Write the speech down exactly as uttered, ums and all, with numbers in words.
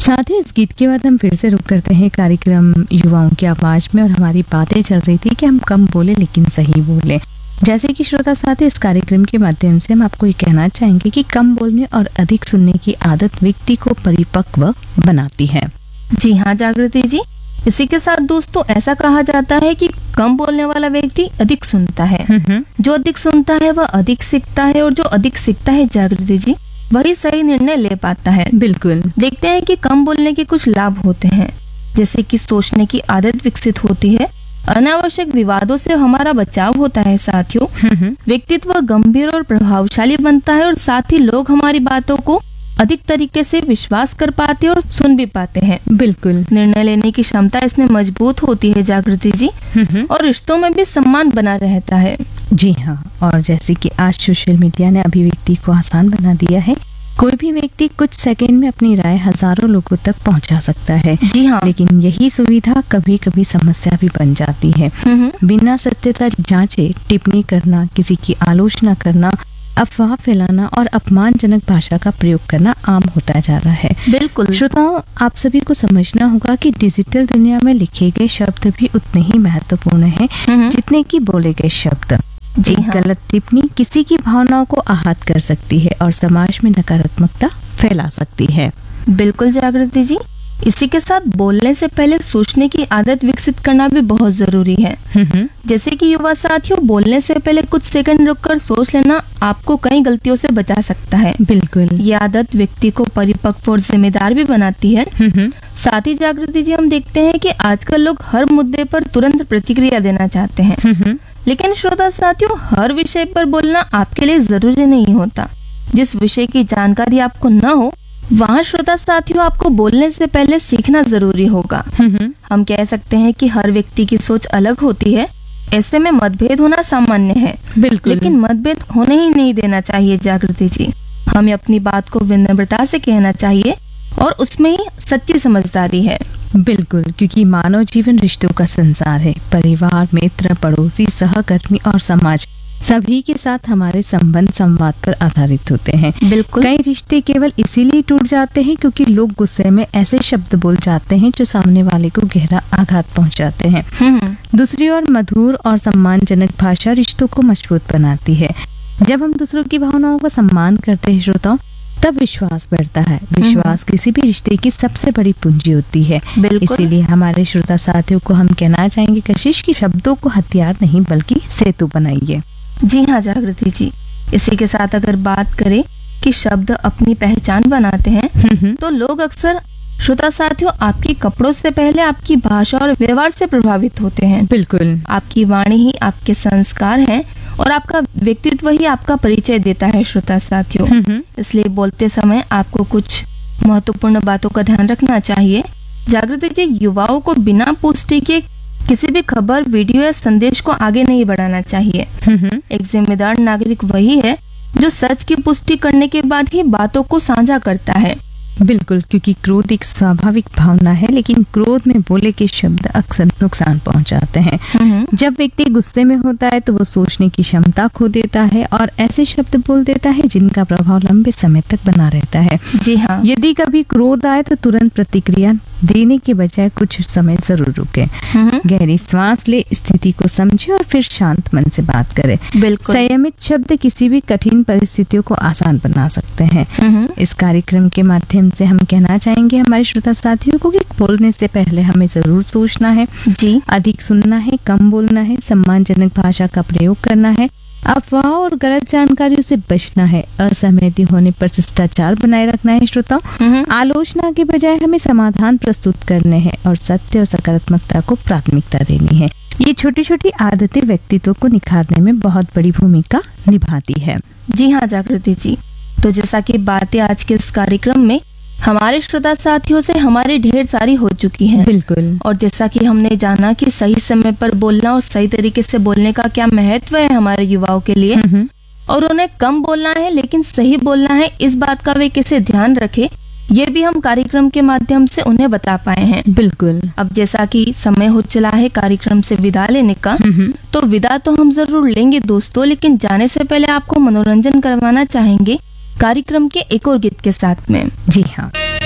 साथ ही इस गीत के बाद हम फिर से रुक करते हैं कार्यक्रम युवाओं की आवाज में, और हमारी बातें चल रही थी कि हम कम बोले लेकिन सही बोले। जैसे कि श्रोता साथी, इस कार्यक्रम के माध्यम से हम आपको ये कहना चाहेंगे कि कम बोलने और अधिक सुनने की आदत व्यक्ति को परिपक्व बनाती है। जी हाँ जागृति जी, इसी के साथ दोस्तों ऐसा कहा जाता है कि कम बोलने वाला व्यक्ति अधिक सुनता है। जो अधिक सुनता है वह अधिक सीखता है, और जो अधिक सीखता है जागृति जी वही सही निर्णय ले पाता है। बिल्कुल। देखते हैं कि कम बोलने के कुछ लाभ होते हैं, जैसे कि सोचने की आदत विकसित होती है, अनावश्यक विवादों से हमारा बचाव होता है साथियों, व्यक्तित्व गंभीर और प्रभावशाली बनता है, और साथ ही लोग हमारी बातों को अधिक तरीके से विश्वास कर पाते हैं और सुन भी पाते हैं। बिल्कुल। निर्णय लेने की क्षमता इसमें मजबूत होती है जागृति जी, और रिश्तों में भी सम्मान बना रहता है। जी हाँ, और जैसे कि आज सोशल मीडिया ने अभिव्यक्ति को आसान बना दिया है, कोई भी व्यक्ति कुछ सेकंड में अपनी राय हजारों लोगों तक पहुंचा सकता है। जी हाँ। लेकिन यही सुविधा कभी कभी समस्या भी बन जाती है। बिना सत्यता जांचे टिप्पणी करना, किसी की आलोचना करना, अफवाह फैलाना और अपमानजनक भाषा का प्रयोग करना आम होता जा रहा है। बिल्कुल। श्रोताओं, आप सभी को समझना होगा कि डिजिटल दुनिया में लिखे गए शब्द भी उतने ही महत्वपूर्ण हैं जितने कि बोले गए शब्द। जी एक हाँ। गलत टिप्पणी किसी की भावनाओं को आहत कर सकती है और समाज में नकारात्मकता फैला सकती है। बिल्कुल जागृति जी, इसी के साथ बोलने से पहले सोचने की आदत विकसित करना भी बहुत जरूरी है। जैसे कि युवा साथियों, बोलने से पहले कुछ सेकंड रुककर सोच लेना आपको कई गलतियों से बचा सकता है। बिल्कुल। ये आदत व्यक्ति को परिपक्व और जिम्मेदार भी बनाती है। साथ ही जागृति जी, हम देखते हैं कि आजकल लोग हर मुद्दे पर तुरंत प्रतिक्रिया देना चाहते हैं, लेकिन श्रोता साथियों, हर विषय पर बोलना आपके लिए जरूरी नहीं होता। जिस विषय की जानकारी आपको न हो, वहाँ श्रोता साथियों आपको बोलने से पहले सीखना जरूरी होगा। हम कह सकते हैं कि हर व्यक्ति की सोच अलग होती है, ऐसे में मतभेद होना सामान्य है। बिल्कुल। लेकिन मतभेद होने ही नहीं देना चाहिए जागृति जी। हमें अपनी बात को विनम्रता से कहना चाहिए, और उसमें ही सच्ची समझदारी है। बिल्कुल, क्योंकि मानव जीवन रिश्तों का संसार है। परिवार, मित्र, पड़ोसी, सहकर्मी और समाज सभी के साथ हमारे संबंध संवाद पर आधारित होते हैं। बिल्कुल। कई रिश्ते केवल इसीलिए टूट जाते हैं क्योंकि लोग गुस्से में ऐसे शब्द बोल जाते हैं जो सामने वाले को गहरा आघात पहुंचाते हैं। दूसरी ओर मधुर और सम्मानजनक भाषा रिश्तों को मजबूत बनाती है। जब हम दूसरों की भावनाओं का सम्मान करते हैं श्रोताओं, तब विश्वास बढ़ता है। विश्वास किसी भी रिश्ते की सबसे बड़ी पूंजी होती है। इसीलिए हमारे श्रोता साथियों को हम कहना चाहेंगे, कशिश की शब्दों को हथियार नहीं बल्कि सेतु बनाइए। जी हाँ जागृति जी, इसी के साथ अगर बात करें कि शब्द अपनी पहचान बनाते हैं, तो लोग अक्सर श्रोता साथियों आपके कपड़ों से पहले आपकी भाषा और व्यवहार से प्रभावित होते हैं। बिल्कुल। आपकी वाणी ही आपके संस्कार हैं, और आपका व्यक्तित्व ही आपका परिचय देता है श्रोता साथियों। इसलिए बोलते समय आपको कुछ महत्वपूर्ण बातों का ध्यान रखना चाहिए। जागृति जी, युवाओं को बिना पुष्टि के किसी भी खबर, वीडियो या संदेश को आगे नहीं बढ़ाना चाहिए। एक जिम्मेदार नागरिक वही है जो सच की पुष्टि करने के बाद ही बातों को साझा करता है। बिल्कुल, क्योंकि क्रोध एक स्वाभाविक भावना है, लेकिन क्रोध में बोले के शब्द अक्सर नुकसान पहुंचाते हैं। जब व्यक्ति गुस्से में होता है तो वो सोचने की क्षमता खो देता है और ऐसे शब्द बोल देता है जिनका प्रभाव लंबे समय तक बना रहता है। जी हाँ। यदि कभी क्रोध आए तो तुरंत प्रतिक्रिया देने के बजाय कुछ समय जरूर रुके, गहरी सांस ले, स्थिति को समझे और फिर शांत मन से बात करे। बिल्कुल। संयमित शब्द किसी भी कठिन परिस्थितियों को आसान बना सकते हैं। इस कार्यक्रम के माध्यम से हम कहना चाहेंगे हमारे श्रोता साथियों को कि बोलने से पहले हमें जरूर सोचना है। जी। अधिक सुनना है, कम बोलना है, सम्मानजनक भाषा का प्रयोग करना है, अफवाह और गलत जानकारियों से बचना है, असहमति होने पर शिष्टाचार बनाए रखना है श्रोताओं, आलोचना के बजाय हमें समाधान प्रस्तुत करने हैं और सत्य और सकारात्मकता को प्राथमिकता देनी है। ये छोटी छोटी आदतें व्यक्तित्व को निखारने में बहुत बड़ी भूमिका निभाती है। जी हाँ जागृति जी, तो जैसा कि बातें आज के इस कार्यक्रम में हमारे श्रोता साथियों से हमारी ढेर सारी हो चुकी हैं। बिल्कुल। और जैसा कि हमने जाना कि सही समय पर बोलना और सही तरीके से बोलने का क्या महत्व है हमारे युवाओं के लिए, और उन्हें कम बोलना है लेकिन सही बोलना है, इस बात का वे कैसे ध्यान रखे, ये भी हम कार्यक्रम के माध्यम से उन्हें बता पाए हैं। बिल्कुल। अब जैसा कि समय हो चला है कार्यक्रम से विदा लेने का, तो विदा तो हम जरूर लेंगे दोस्तों, लेकिन जाने से पहले आपको मनोरंजन करवाना चाहेंगे कार्यक्रम के एक और गीत के साथ में। जी हाँ।